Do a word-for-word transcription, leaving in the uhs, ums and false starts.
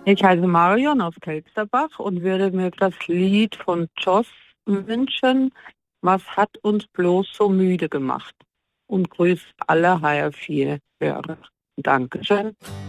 Ich heiße Marion aus Kelsterbach und würde mir das Lied von Joss wünschen, Was hat uns bloß so müde gemacht? Und grüße alle H R vier Hörer. Dankeschön.